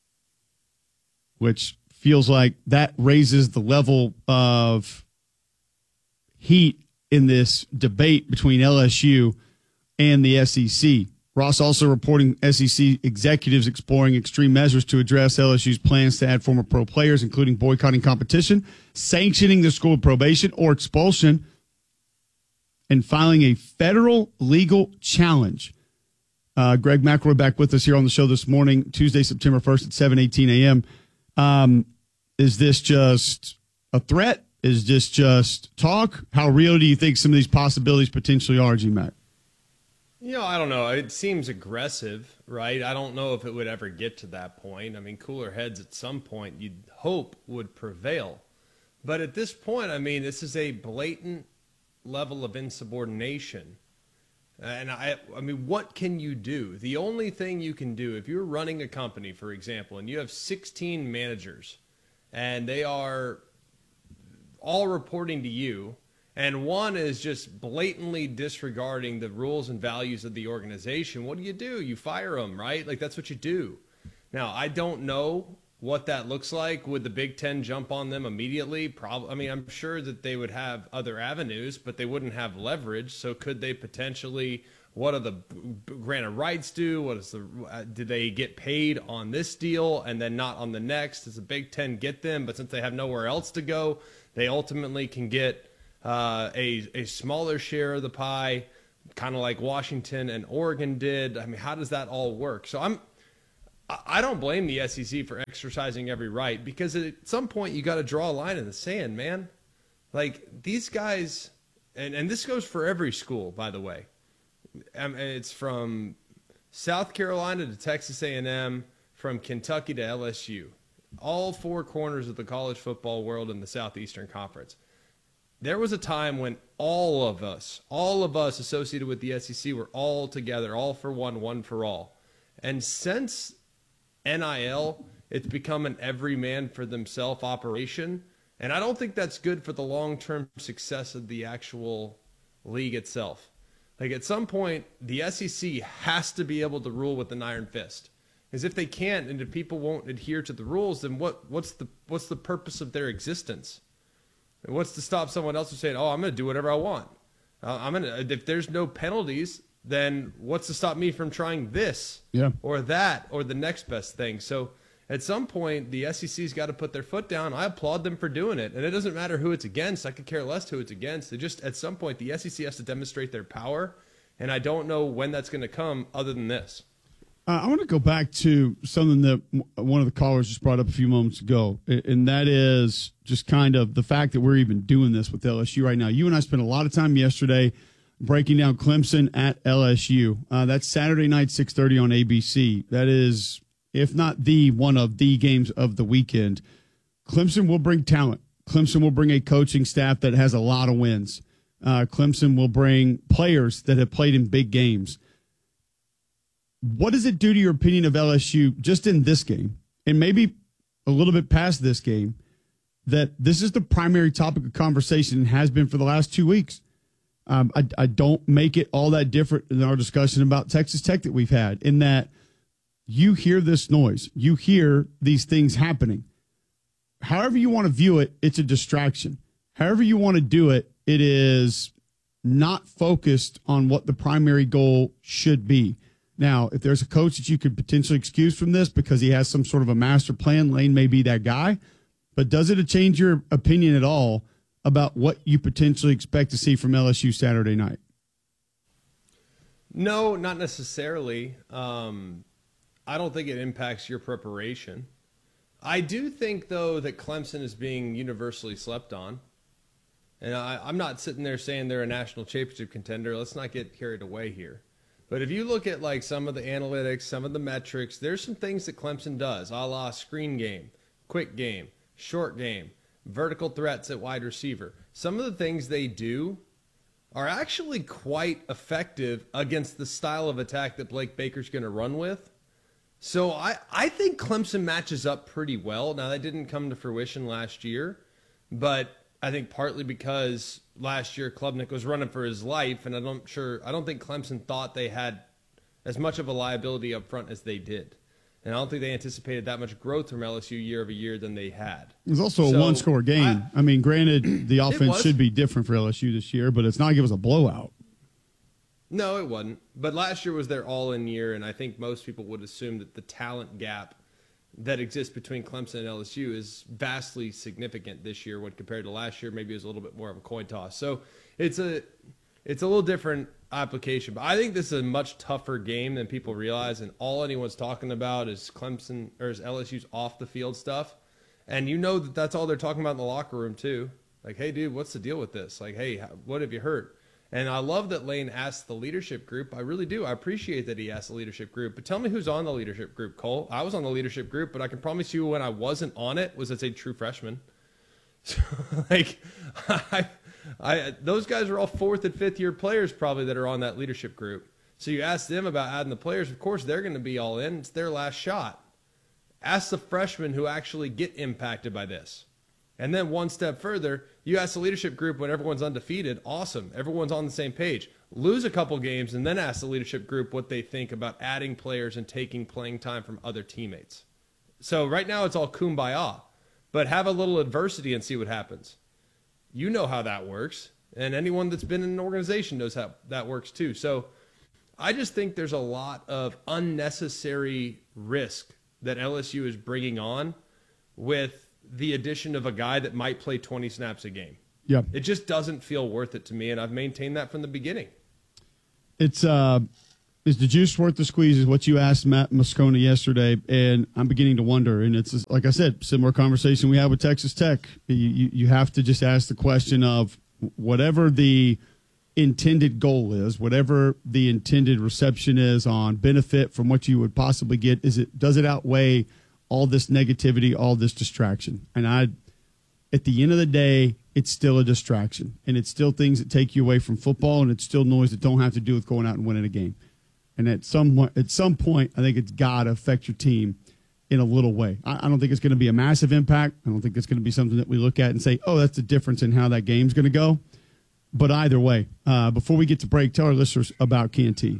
which feels like that raises the level of heat in this debate between LSU and the SEC. Ross also reporting SEC executives exploring extreme measures to address LSU's plans to add former pro players, including boycotting competition, sanctioning the school with probation or expulsion, and filing a federal legal challenge. Greg McElroy back with us here on the show this morning, Tuesday, September 1st at 7:18 a.m. Is this just a threat? Is this just talk? How real do you think some of these possibilities potentially are, G-Mac? I don't know. It seems aggressive, right? I don't know if it would ever get to that point. I mean, cooler heads at some point you'd hope would prevail. But at this point, this is a blatant level of insubordination. And what can you do? The only thing you can do, if you're running a company, for example, and you have 16 managers, and they are all reporting to you, and one is just blatantly disregarding the rules and values of the organization, what do? You fire them, right? Like, that's what you do. Now, I don't know what that looks like. Would the Big Ten jump on them immediately? Probably. I'm sure that they would have other avenues, but they wouldn't have leverage. So could they potentially what are the granted rights do? What is did they get paid on this deal and then not on the next? Does the Big Ten get them? But since they have nowhere else to go, they ultimately can get a smaller share of the pie, kind of like Washington and Oregon did. I mean, how does that all work? So I don't blame the SEC for exercising every right, because at some point you got to draw a line in the sand, man. Like these guys, and this goes for every school, by the way. It's from South Carolina to Texas A&M, from Kentucky to LSU, all four corners of the college football world in the Southeastern Conference. There was a time when all of us associated with the SEC were all together, all for one, one for all. And since NIL, it's become an every man for themselves operation. And I don't think that's good for the long-term success of the actual league itself. Like at some point, the SEC has to be able to rule with an iron fist. Because if they can't, and if people won't adhere to the rules, then what's the purpose of their existence? And what's to stop someone else from saying, "Oh, I'm going to do whatever I want. If there's no penalties, then what's to stop me from trying this or that or the next best thing?" So at some point, the SEC's got to put their foot down. I applaud them for doing it. And it doesn't matter who it's against. I could care less who it's against. At some point, the SEC has to demonstrate their power. And I don't know when that's going to come other than this. I want to go back to something that one of the callers just brought up a few moments ago, and that is just kind of the fact that we're even doing this with LSU right now. You and I spent a lot of time yesterday breaking down Clemson at LSU. That's Saturday night, 6:30 on ABC. That is, if not one of the games of the weekend. Clemson will bring talent. Clemson will bring a coaching staff that has a lot of wins. Clemson will bring players that have played in big games. What does it do to your opinion of LSU just in this game, and maybe a little bit past this game, that this is the primary topic of conversation and has been for the last 2 weeks? I don't make it all that different in our discussion about Texas Tech that we've had, in that you hear this noise. You hear these things happening. However you want to view it, it's a distraction. However you want to do it, it is not focused on what the primary goal should be. Now, if there's a coach that you could potentially excuse from this because he has some sort of a master plan, Lane may be that guy. But does it change your opinion at all about what you potentially expect to see from LSU Saturday night? No, not necessarily. I don't think it impacts your preparation. I do think, though, that Clemson is being universally slept on. And I'm not sitting there saying they're a national championship contender. Let's not get carried away here. But if you look at like some of the analytics, some of the metrics, there's some things that Clemson does, a la screen game, quick game, short game, vertical threats at wide receiver. Some of the things they do are actually quite effective against the style of attack that Blake Baker's going to run with. So I think Clemson matches up pretty well. Now, that didn't come to fruition last year, but I think partly because last year Klubnik was running for his life, and I don't think Clemson thought they had as much of a liability up front as they did. And I don't think they anticipated that much growth from LSU year over year than they had. It was also a one-score game. I mean, granted, the offense should be different for LSU this year, but it's not like it was a blowout. No, it wasn't. But last year was their all-in year, and I think most people would assume that the talent gap that exists between Clemson and LSU is vastly significant this year when compared to last year. Maybe it was a little bit more of a coin toss. So it's a little different application. But I think this is a much tougher game than people realize, and all anyone's talking about is Clemson or is LSU's off the field stuff. And you know that that's all they're talking about in the locker room too. Like, hey, dude, what's the deal with this? Like, hey, what have you heard? And I love that Lane asked the leadership group. I really do. I appreciate that he asked the leadership group. But tell me who's on the leadership group, Cole. I was on the leadership group, but I can promise you when I wasn't on it was as a true freshman. So, like, those guys are all fourth and fifth year players probably that are on that leadership group. So you ask them about adding the players. Of course, they're going to be all in. It's their last shot. Ask the freshmen who actually get impacted by this. And then one step further, you ask the leadership group when everyone's undefeated. Awesome. Everyone's on the same page. Lose a couple games and then ask the leadership group what they think about adding players and taking playing time from other teammates. So right now it's all kumbaya, but have a little adversity and see what happens. You know how that works. And anyone that's been in an organization knows how that works too. So I just think there's a lot of unnecessary risk that LSU is bringing on with the addition of a guy that might play 20 snaps a game. Yeah. It just doesn't feel worth it to me, and I've maintained that from the beginning. It's is the juice worth the squeeze is what you asked Matt Moscona yesterday, and I'm beginning to wonder. And it's, like I said, similar conversation we had with Texas Tech. You have to just ask the question of whatever the intended goal is, whatever the intended reception is on benefit from what you would possibly get, does it outweigh all this negativity, all this distraction? And at the end of the day, it's still a distraction, and it's still things that take you away from football, and it's still noise that don't have to do with going out and winning a game. And at some point, I think it's got to affect your team in a little way. I don't think it's going to be a massive impact. I don't think it's going to be something that we look at and say, oh, that's the difference in how that game's going to go. But either way, before we get to break, tell our listeners about Canty.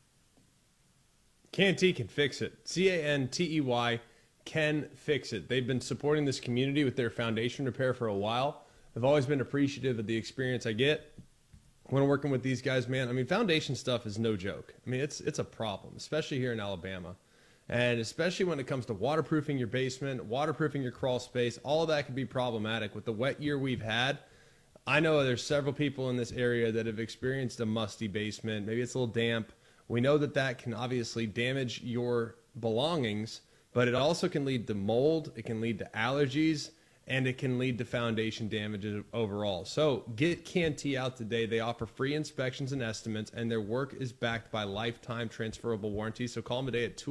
Canty can fix it. Cantey can fix it. They've been supporting this community with their foundation repair for a while. I've always been appreciative of the experience I get when working with these guys, man. I mean, foundation stuff is no joke. I mean, it's a problem, especially here in Alabama. And especially when it comes to waterproofing your basement, waterproofing your crawl space, all of that can be problematic. With the wet year we've had, I know there's several people in this area that have experienced a musty basement. Maybe it's a little damp. We know that can obviously damage your belongings, but it also can lead to mold, it can lead to allergies, and it can lead to foundation damages overall. So get Canty out today. They offer free inspections and estimates, and their work is backed by lifetime transferable warranty. So call them today at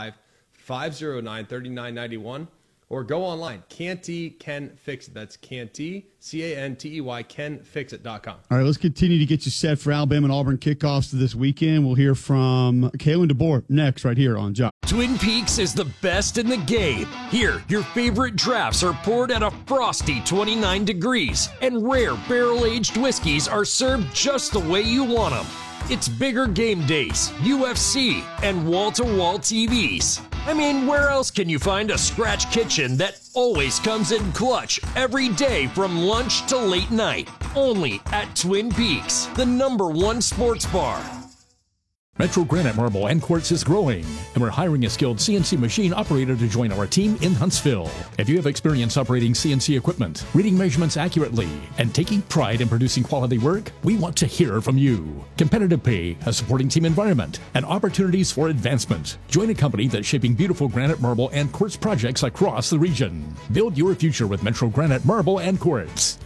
205-509-3991 or go online. Canty can fix it. That's Canty, Cantey, canfixit.com. All right, let's continue to get you set for Alabama and Auburn kickoffs this weekend. We'll hear from Kalen DeBoer next right here on Jock. Twin Peaks is the best in the game. Here, your favorite drafts are poured at a frosty 29 degrees, and rare barrel-aged whiskeys are served just the way you want them. It's bigger game days, UFC, and wall-to-wall TVs. I mean, where else can you find a scratch kitchen that always comes in clutch every day from lunch to late night? Only at Twin Peaks, the #1 sports bar. Metro Granite Marble and Quartz is growing, and we're hiring a skilled CNC machine operator to join our team in Huntsville. If you have experience operating CNC equipment, reading measurements accurately, and taking pride in producing quality work, we want to hear from you. Competitive pay, a supporting team environment, and opportunities for advancement. Join a company that's shaping beautiful granite, marble, and quartz projects across the region. Build your future with Metro Granite Marble and Quartz.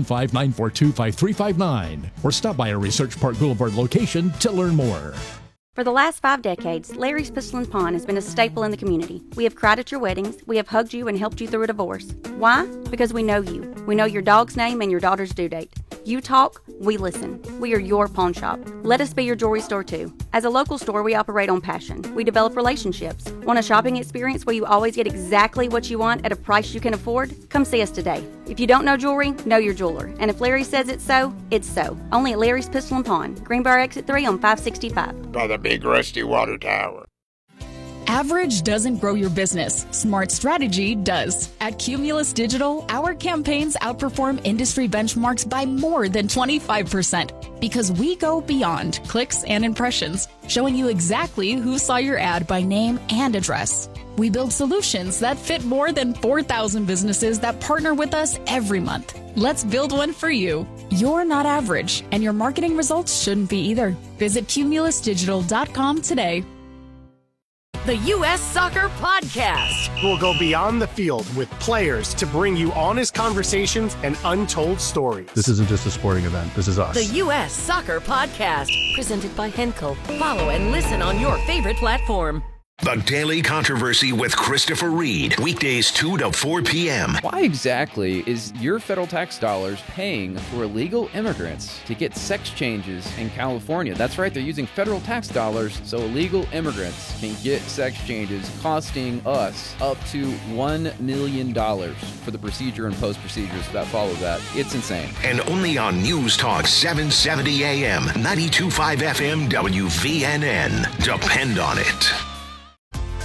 615-942-5359, or stop by our Research Park Boulevard location to learn more. For the last 5 decades, Larry's Pistol and Pawn has been a staple in the community. We have cried at your weddings. We have hugged you and helped you through a divorce. Why? Because we know you. We know your dog's name and your daughter's due date. You talk, we listen. We are your pawn shop. Let us be your jewelry store too. As a local store, we operate on passion. We develop relationships. Want a shopping experience where you always get exactly what you want at a price you can afford? Come see us today. If you don't know jewelry, know your jeweler. And if Larry says it's so, it's so. Only at Larry's Pistol and Pawn, Greenbrier Exit 3 on 565. By the big rusty water tower. Average doesn't grow your business. Smart strategy does. At Cumulus Digital, our campaigns outperform industry benchmarks by more than 25% because we go beyond clicks and impressions, showing you exactly who saw your ad by name and address. We build solutions that fit more than 4,000 businesses that partner with us every month. Let's build one for you. You're not average, and your marketing results shouldn't be either. Visit cumulusdigital.com today. The U.S. Soccer Podcast. We'll go beyond the field with players to bring you honest conversations and untold stories. This isn't just a sporting event. This is us. The U.S. Soccer Podcast. Presented by Henkel. Follow and listen on your favorite platform. The Daily Controversy with Christopher Reed. Weekdays 2 to 4 p.m. Why exactly is your federal tax dollars paying for illegal immigrants to get sex changes in California? That's right, they're using federal tax dollars so illegal immigrants can get sex changes, costing us up to $1 million for the procedure and post-procedures that follow that. It's insane. And only on News Talk 770 AM, 92.5 FM, WVNN. Depend on it. We're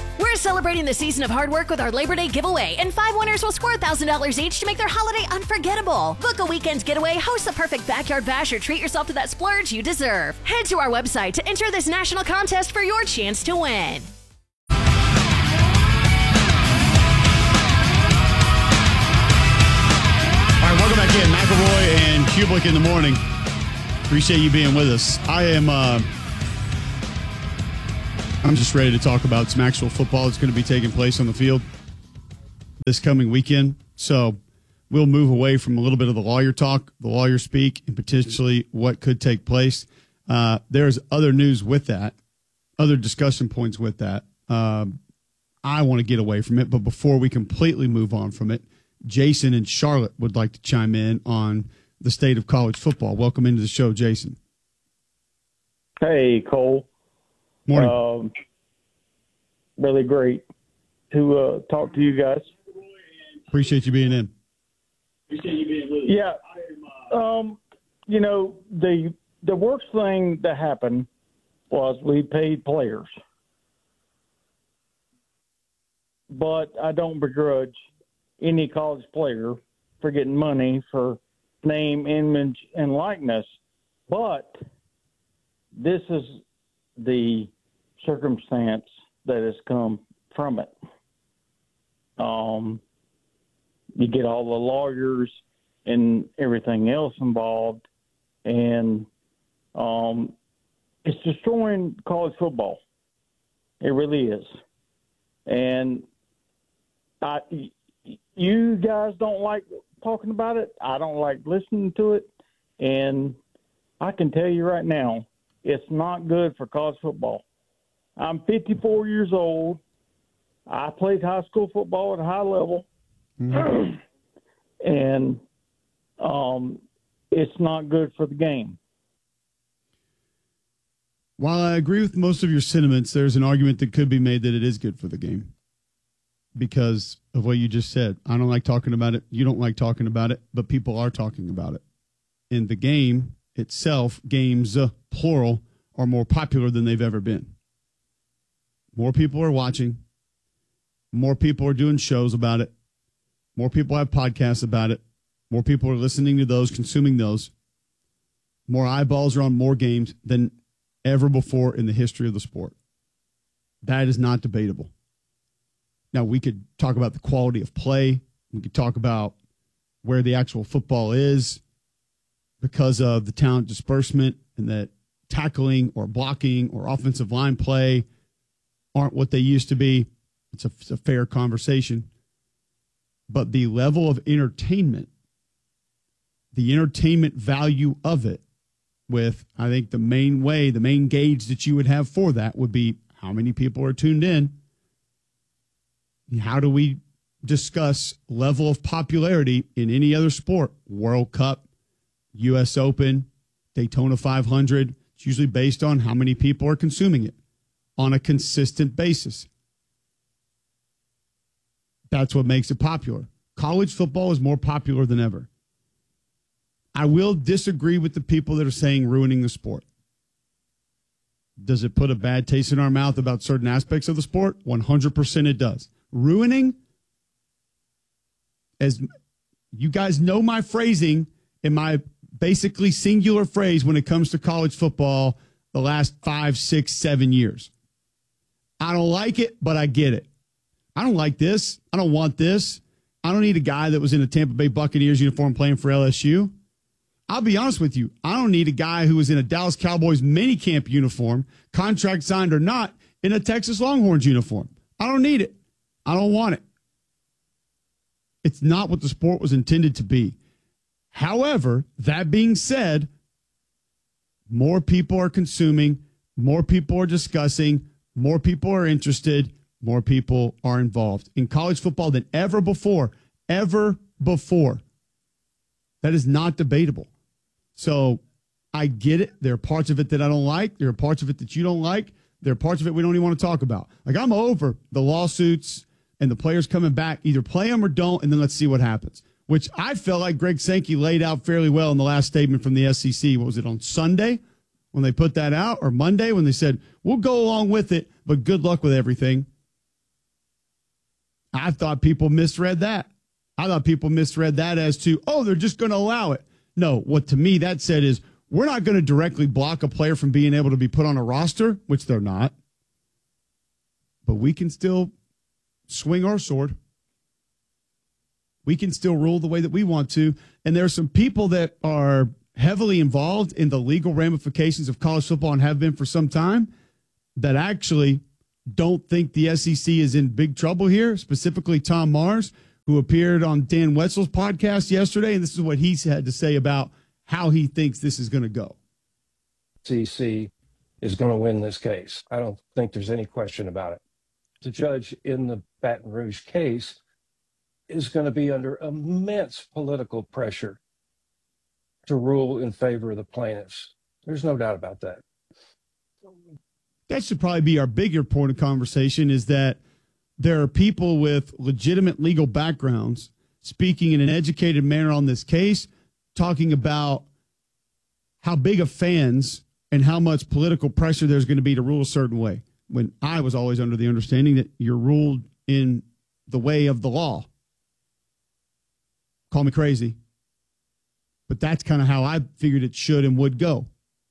celebrating the season of hard work with our Labor Day giveaway, and 5 winners will score $1,000 each to make their holiday unforgettable. Book a weekend getaway, host the perfect backyard bash, or treat yourself to that splurge you deserve. Head to our website to enter this national contest for your chance to win. All right, welcome back in. McElroy and Kublik in the morning. Appreciate you being with us. I'm just ready to talk about some actual football that's going to be taking place on the field this coming weekend. So we'll move away from a little bit of the lawyer talk, the lawyer speak, and potentially what could take place. There's other news with that, other discussion points with that. I want to get away from it, but before we completely move on from it, Jason in Charlotte would like to chime in on the state of college football. Welcome into the show, Jason. Hey, Cole. Morning. Really great to talk to you guys. Appreciate you being in. Yeah. You know, the worst thing that happened was we paid players. But I don't begrudge any college player for getting money for name, image, and likeness. But this is the circumstance that has come from it. You get all the lawyers and everything else involved, and it's destroying college football. It really is. And you guys don't like talking about it. I don't like listening to it. And I can tell you right now, it's not good for college football. I'm 54 years old. I played high school football at a high level. Mm-hmm. And it's not good for the game. While I agree with most of your sentiments, there's an argument that could be made that it is good for the game because of what you just said. I don't like talking about it. You don't like talking about it, but people are talking about it. And the game itself, games, plural, are more popular than they've ever been. More people are watching. More people are doing shows about it. More people have podcasts about it. More people are listening to those, consuming those. More eyeballs are on more games than ever before in the history of the sport. That is not debatable. Now, we could talk about the quality of play. We could talk about where the actual football is because of the talent disbursement and that tackling or blocking or offensive line play aren't what they used to be. It's a fair conversation. But the level of entertainment, the entertainment value of it, with, I think, the main gauge that you would have for that would be how many people are tuned in. How do we discuss level of popularity in any other sport? World Cup, U.S. Open, Daytona 500. It's usually based on how many people are consuming it on a consistent basis. That's what makes it popular. College football is more popular than ever. I will disagree with the people that are saying ruining the sport. Does it put a bad taste in our mouth about certain aspects of the sport? 100% it does. Ruining, as you guys know my phrasing and my basically singular phrase when it comes to college football the last 5, 6, 7 years. I don't like it, but I get it. I don't like this. I don't want this. I don't need a guy that was in a Tampa Bay Buccaneers uniform playing for LSU. I'll be honest with you. I don't need a guy who was in a Dallas Cowboys minicamp uniform, contract signed or not, in a Texas Longhorns uniform. I don't need it. I don't want it. It's not what the sport was intended to be. However, that being said, more people are consuming, more people are discussing, more people are interested, more people are involved in college football than ever before. Ever before. That is not debatable. So I get it. There are parts of it that I don't like. There are parts of it that you don't like. There are parts of it we don't even want to talk about. Like, I'm over the lawsuits and the players coming back. Either play them or don't, and then let's see what happens, which I felt like Greg Sankey laid out fairly well in the last statement from the SEC. What was it, on Sunday when they put that out, or Monday when they said, we'll go along with it, but good luck with everything? I thought people misread that. I thought people misread that as to, oh, they're just going to allow it. No, what to me that said is we're not going to directly block a player from being able to be put on a roster, which they're not. But we can still swing our sword. We can still rule the way that we want to. And there are some people that are heavily involved in the legal ramifications of college football and have been for some time that actually don't think the SEC is in big trouble here, specifically Tom Mars, who appeared on Dan Wetzel's podcast yesterday, and this is what he had to say about how he thinks this is going to go. SEC is going to win this case. I don't think there's any question about it. The judge in the Baton Rouge case is going to be under immense political pressure to rule in favor of the plaintiffs. There's no doubt about that. That should probably be our bigger point of conversation, is that there are people with legitimate legal backgrounds speaking in an educated manner on this case, talking about how big of fans and how much political pressure there's going to be to rule a certain way, when I was always under the understanding that you're ruled in the way of the law. Call me crazy, but that's kind of how I figured it should and would go.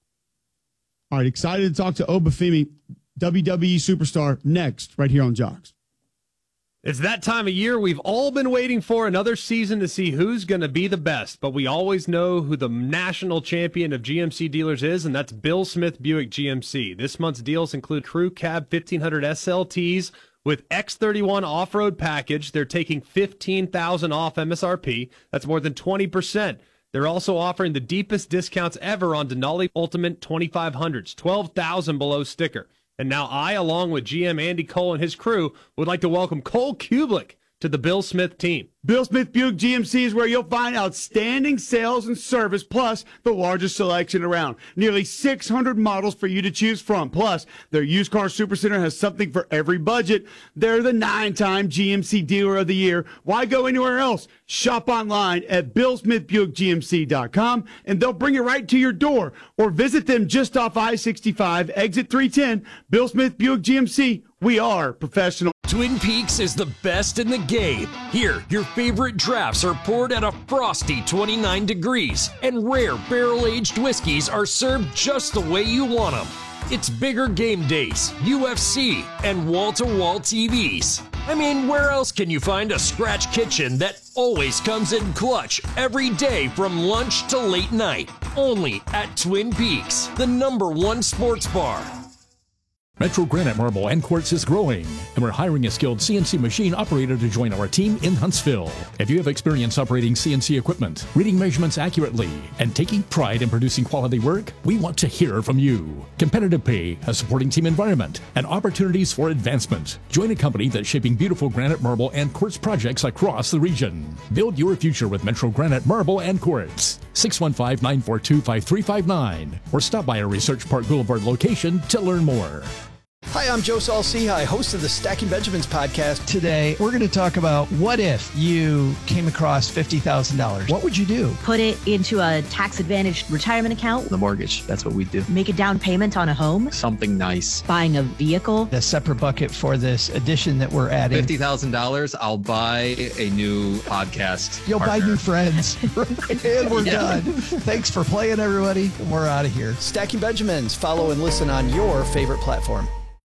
All right, excited to talk to Obafemi, WWE superstar, next, right here on Jocks. It's that time of year we've all been waiting for, another season to see who's going to be the best. But we always know who the national champion of GMC dealers is, and that's Bill Smith Buick GMC. This month's deals include Crew Cab 1500 SLTs with X31 off-road package. They're taking $15,000 off MSRP. That's more than 20%. They're also offering the deepest discounts ever on Denali Ultimate 2500s, $12,000 below sticker. And now I, along with GM Andy Cole and his crew, would like to welcome Cole Kublik to the Bill Smith team. Bill Smith Buick GMC is where you'll find outstanding sales and service, plus the largest selection around. Nearly 600 models for you to choose from. Plus, their used car supercenter has something for every budget. They're the 9-time GMC Dealer of the Year. Why go anywhere else? Shop online at BillSmithBuickGMC.com, and they'll bring it right to your door. Or visit them just off I-65, exit 310. Bill Smith Buick GMC. We are professional. Twin Peaks is the best in the game. Here, your favorite drafts are poured at a frosty 29 degrees, and rare barrel-aged whiskeys are served just the way you want them. It's bigger game days, UFC, and wall-to-wall TVs. I mean, where else can you find a scratch kitchen that always comes in clutch every day from lunch to late night? Only at Twin Peaks, the #1 sports bar. Metro Granite Marble and Quartz is growing, and we're hiring a skilled CNC machine operator to join our team in Huntsville. If you have experience operating CNC equipment, reading measurements accurately, and taking pride in producing quality work, we want to hear from you. Competitive pay, a supporting team environment, and opportunities for advancement. Join a company that's shaping beautiful granite, marble, and quartz projects across the region. Build your future with Metro Granite Marble and Quartz. 615-942-5359, or stop by our Research Park Boulevard location to learn more. Hi, I'm Joe Saul-Sehy, host of the Stacking Benjamins podcast. Today, we're going to talk about what if you came across $50,000. What would you do? Put it into a tax-advantaged retirement account. The mortgage, that's what we do. Make a down payment on a home. Something nice. Buying a vehicle. A separate bucket for this addition that we're adding. $50,000, I'll buy a new podcast You'll partner. buy new friends. And we're done. Thanks for playing, everybody. We're out of here. Stacking Benjamins. Follow and listen on your favorite platform.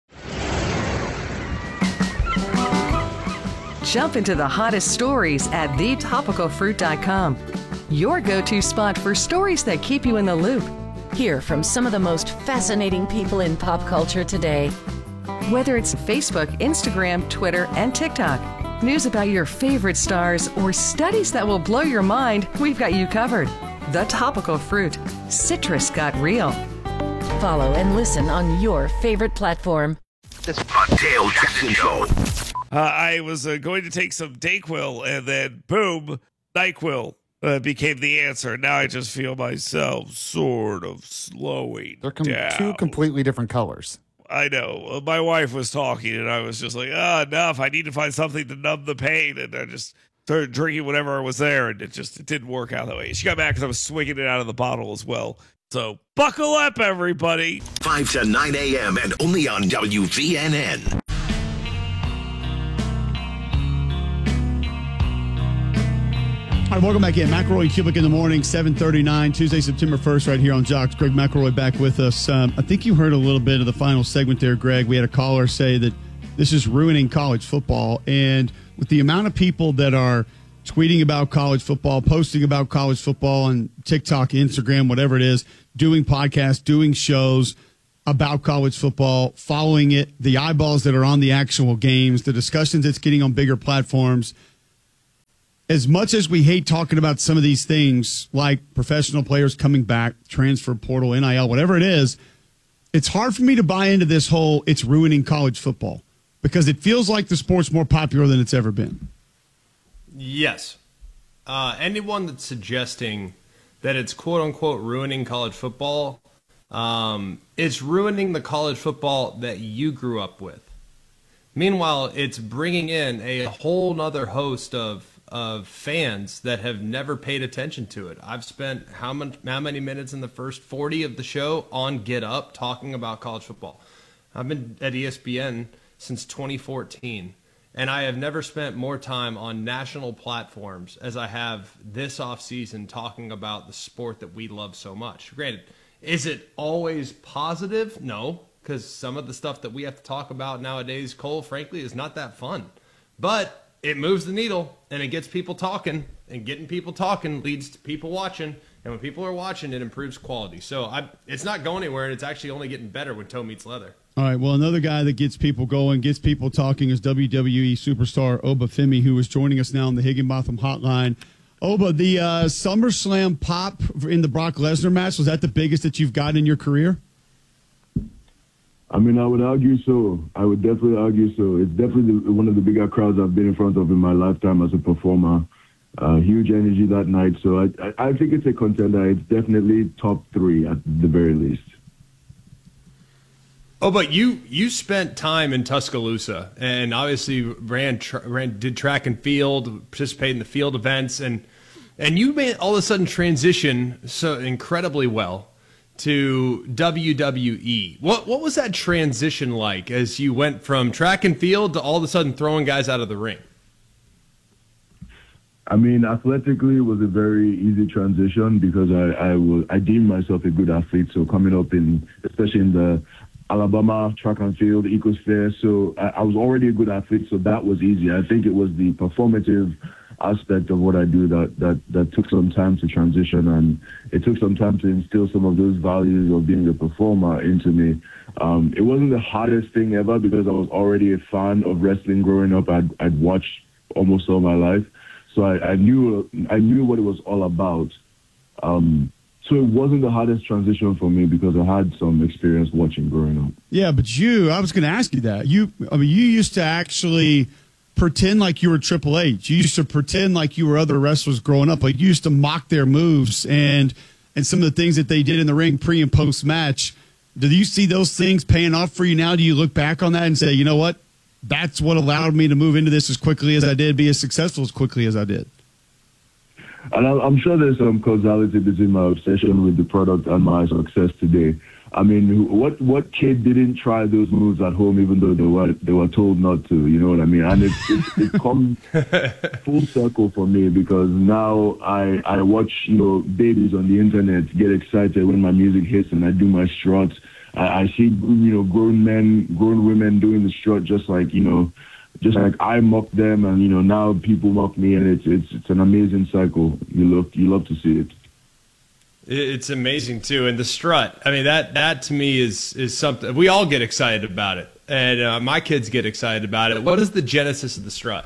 Jump into the hottest stories at thetopicalfruit.com. Your go-to spot for stories that keep you in the loop. Hear from some of the most fascinating people in pop culture today. Whether it's Facebook, Instagram, Twitter, and TikTok, news about your favorite stars, or studies that will blow your mind, we've got you covered. The Topical Fruit. Citrus got real. Follow and listen on your favorite platform. The Dale Jackson Show. I was going to take some Dayquil, and then boom, NyQuil became the answer. Now I just feel myself sort of slowing down. Two completely different colors. I know. My wife was talking, and I was just like, enough. I need to find something to numb the pain. And I just started drinking whatever was there, and it didn't work out that way. She got mad because I was swinging it out of the bottle as well. So buckle up, everybody. 5 to 9 a.m. and only on WVNN. All right, welcome back in. McElroy and Kubik in the morning, 7:39, Tuesday, September 1st, right here on Jocks. Greg McElroy back with us. I think you heard a little bit of the final segment there, Greg. We had a caller say that this is ruining college football. And with the amount of people that are tweeting about college football, posting about college football on TikTok, Instagram, whatever it is, doing podcasts, doing shows about college football, following it, the eyeballs that are on the actual games, the discussions it's getting on bigger platforms. As much as we hate talking about some of these things, like professional players coming back, transfer portal, NIL, whatever it is, it's hard for me to buy into this whole it's ruining college football because it feels like the sport's more popular than it's ever been. Yes. Anyone that's suggesting that it's quote-unquote ruining college football, it's ruining the college football that you grew up with. Meanwhile, it's bringing in a whole nother host of fans that have never paid attention to it. I've spent how many minutes in the first 40 of the show on Get Up talking about college football. I've been at ESPN since 2014, and I have never spent more time on national platforms as I have this offseason talking about the sport that we love so much. Granted, is it always positive? No, because some of the stuff that we have to talk about nowadays, Cole, frankly, is not that fun. But it moves the needle, and it gets people talking, and getting people talking leads to people watching, and when people are watching, it improves quality. So it's not going anywhere, and it's actually only getting better when toe meets leather. All right, well, another guy that gets people going, gets people talking is WWE superstar Oba Femi, who is joining us now on the Higginbotham Hotline. Oba, the SummerSlam pop in the Brock Lesnar match, was that the biggest that you've gotten in your career? I mean, I would argue so. I would definitely argue so. It's definitely one of the bigger crowds I've been in front of in my lifetime as a performer. Huge energy that night. So I think it's a contender. It's definitely top 3 at the very least. Oh, but you spent time in Tuscaloosa and obviously did track and field, participated in the field events, and you made all of a sudden transition so incredibly well to WWE. What was that transition like as you went from track and field to all of a sudden throwing guys out of the ring? I mean, athletically, it was a very easy transition because I deemed myself a good athlete. So coming up especially in the Alabama track and field ecosphere, so I was already a good athlete. So that was easy. I think it was the performative aspect of what I do that took some time to transition, and it took some time to instill some of those values of being a performer into me. It wasn't the hardest thing ever because I was already a fan of wrestling growing up. I'd watched almost all my life, so I knew what it was all about. So it wasn't the hardest transition for me because I had some experience watching growing up. Yeah, but I was going to ask you that. You used to actually pretend like you were Triple H. You used to pretend like you were other wrestlers growing up. Like you used to mock their moves and some of the things that they did in the ring pre and post match. Do you see those things paying off for you now? Do you look back on that and say, you know what? That's what allowed me to move into this as quickly as I did, be as successful as quickly as I did. And I'm sure there's some causality between my obsession with the product and my success today. I mean, what kid didn't try those moves at home even though they were told not to? You know what I mean? And it comes full circle for me because now I watch babies on the internet get excited when my music hits and I do my struts. I see grown women doing the strut just like I mock them, and now people mock me, and it's an amazing cycle. You love to see it. It's amazing too, and the strut. I mean, that to me is something we all get excited about it, and my kids get excited about it. What is the genesis of the strut?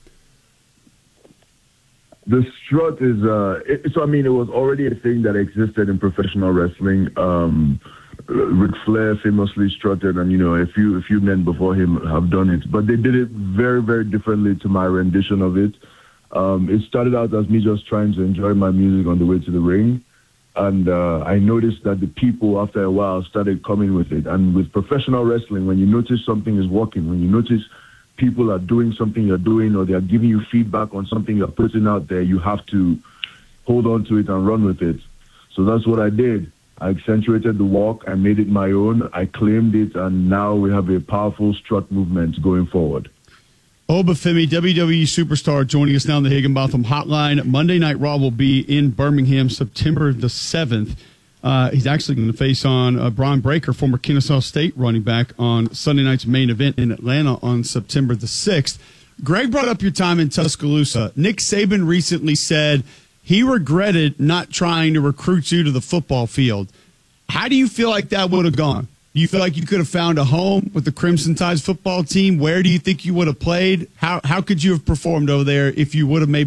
The strut is it was already a thing that existed in professional wrestling. Ric Flair famously strutted, and a few men before him have done it, but they did it very, very differently to my rendition of it. It started out as me just trying to enjoy my music on the way to the ring, and I noticed that the people after a while started coming with it. And with professional wrestling, when you notice something is working, when you notice people are doing something you're doing, or they're giving you feedback on something you're putting out there, you have to hold on to it and run with it. So that's what I did. I accentuated the walk, I made it my own, I claimed it, and now we have a powerful strut movement going forward. Obafemi, WWE superstar, joining us now on the Higginbotham Hotline. Monday Night Raw will be in Birmingham September the 7th. He's actually going to face on Bron Breakker, former Kennesaw State running back, on Sunday night's main event in Atlanta on September the 6th. Greg brought up your time in Tuscaloosa. Nick Saban recently said he regretted not trying to recruit you to the football field. How do you feel like that would have gone? Do you feel like you could have found a home with the Crimson Tide's football team? Where do you think you would have played? How could you have performed over there if you would have maybe